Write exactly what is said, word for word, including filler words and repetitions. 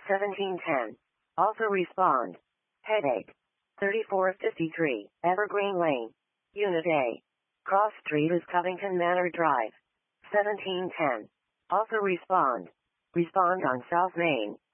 seventeen ten. Also respond. Headache. thirty-four fifty-three, Evergreen Lane. Unit A. Cross Street is Covington Manor Drive. seventeen ten. Also respond. Respond on South Main.